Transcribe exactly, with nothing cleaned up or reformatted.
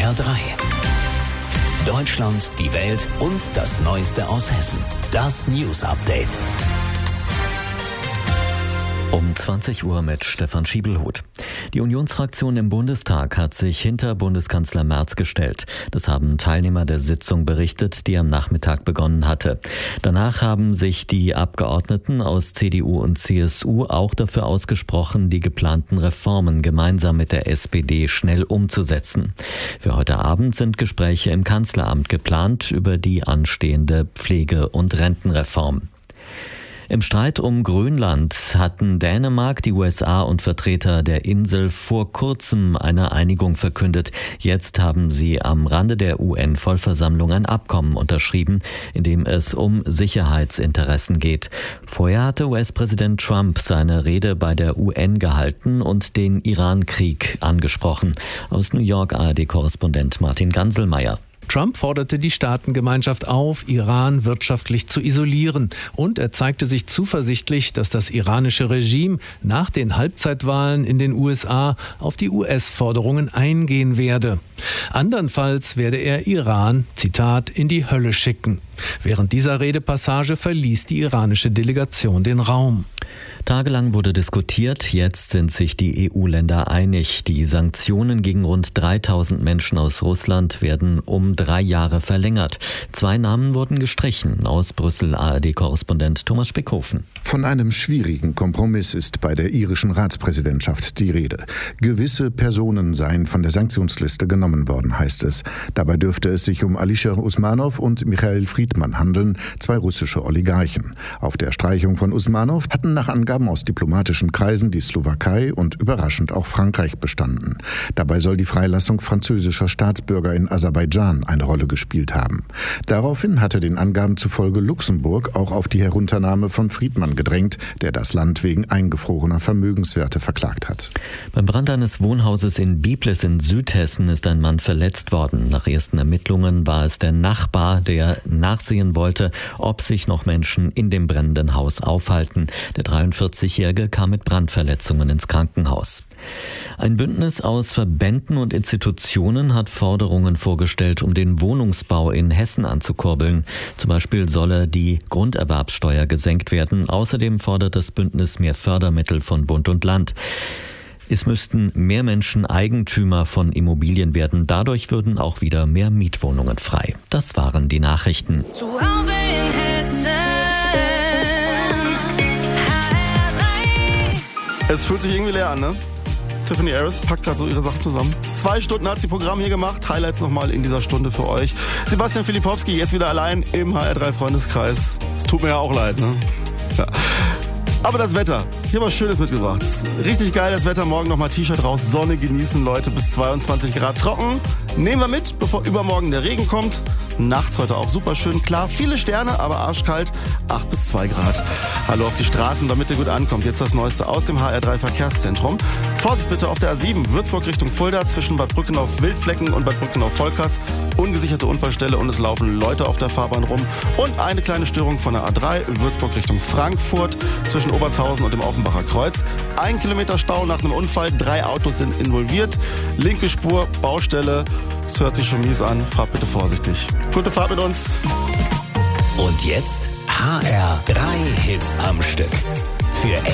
R drei. Deutschland, die Welt und das Neueste aus Hessen. Das News Update. Um zwanzig Uhr mit Stefan Schiebelhut. Die Unionsfraktion im Bundestag hat sich hinter Bundeskanzler Merz gestellt. Das haben Teilnehmer der Sitzung berichtet, die am Nachmittag begonnen hatte. Danach haben sich die Abgeordneten aus C D U und C S U auch dafür ausgesprochen, die geplanten Reformen gemeinsam mit der S P D schnell umzusetzen. Für heute Abend sind Gespräche im Kanzleramt geplant über die anstehende Pflege- und Rentenreform. Im Streit um Grönland hatten Dänemark, die U S A und Vertreter der Insel vor kurzem eine Einigung verkündet. Jetzt haben sie am Rande der U N-Vollversammlung ein Abkommen unterschrieben, in dem es um Sicherheitsinteressen geht. Vorher hatte U S-Präsident Trump seine Rede bei der U N gehalten und den Iran-Krieg angesprochen. Aus New York A R D-Korrespondent Martin Ganselmeier. Trump forderte die Staatengemeinschaft auf, Iran wirtschaftlich zu isolieren. Und er zeigte sich zuversichtlich, dass das iranische Regime nach den Halbzeitwahlen in den U S A auf die U S-Forderungen eingehen werde. Andernfalls werde er Iran, Zitat, in die Hölle schicken. Während dieser Redepassage verließ die iranische Delegation den Raum. Tagelang wurde diskutiert, jetzt sind sich die E U-Länder einig. Die Sanktionen gegen rund dreitausend Menschen aus Russland werden um drei Jahre verlängert. Zwei Namen wurden gestrichen. Aus Brüssel A R D-Korrespondent Thomas Spickhofen. Von einem schwierigen Kompromiss ist bei der irischen Ratspräsidentschaft die Rede. Gewisse Personen seien von der Sanktionsliste genommen worden, heißt es. Dabei dürfte es sich um Alisher Usmanov und Michail Friedman handeln, zwei russische Oligarchen. Auf der Streichung von Usmanov hatten nach Angaben aus diplomatischen Kreisen die Slowakei und überraschend auch Frankreich bestanden. Dabei soll die Freilassung französischer Staatsbürger in Aserbaidschan eine Rolle gespielt haben. Daraufhin hatte den Angaben zufolge Luxemburg auch auf die Herunternahme von Friedman gedrängt, der das Land wegen eingefrorener Vermögenswerte verklagt hat. Beim Brand eines Wohnhauses in Biblis in Südhessen ist ein Mann verletzt worden. Nach ersten Ermittlungen war es der Nachbar, der nachsehen wollte, ob sich noch Menschen in dem brennenden Haus aufhalten. Der dreiundvierzigjährige kam mit Brandverletzungen ins Krankenhaus. Ein Bündnis aus Verbänden und Institutionen hat Forderungen vorgestellt, um den Wohnungsbau in Hessen anzukurbeln. Zum Beispiel solle die Grunderwerbssteuer gesenkt werden. Außerdem fordert das Bündnis mehr Fördermittel von Bund und Land. Es müssten mehr Menschen Eigentümer von Immobilien werden. Dadurch würden auch wieder mehr Mietwohnungen frei. Das waren die Nachrichten. Zu Hause in Hessen. Es fühlt sich irgendwie leer an, ne? Tiffany Harris packt gerade so ihre Sachen zusammen. Zwei Stunden hat sie Programm hier gemacht. Highlights nochmal in dieser Stunde für euch. Sebastian Filipowski jetzt wieder allein im H R drei Freundeskreis. Es tut mir ja auch leid, ne? Ja. Aber das Wetter. Hier was Schönes mitgebracht. Richtig geil das Wetter. Morgen nochmal T-Shirt raus. Sonne genießen, Leute. Bis zweiundzwanzig Grad trocken. Nehmen wir mit, bevor übermorgen der Regen kommt. Nachts heute auch super schön. Klar, viele Sterne, aber arschkalt. acht bis zwei Grad. Hallo auf die Straßen, damit ihr gut ankommt. Jetzt das Neueste aus dem H R drei Verkehrszentrum. Vorsicht bitte auf der A sieben. Würzburg Richtung Fulda zwischen Bad Brückenau-Wildflecken und Bad Brückenau-Volkers. Ungesicherte Unfallstelle und es laufen Leute auf der Fahrbahn rum. Und eine kleine Störung von der A drei. Würzburg Richtung Frankfurt zwischen Obertshausen und dem Offenbacher Kreuz. Ein Kilometer Stau nach einem Unfall. Drei Autos sind involviert. Linke Spur, Baustelle. Es hört sich schon mies an. Fahrt bitte vorsichtig. Gute Fahrt mit uns. Und jetzt H R drei Hits am Stück. Für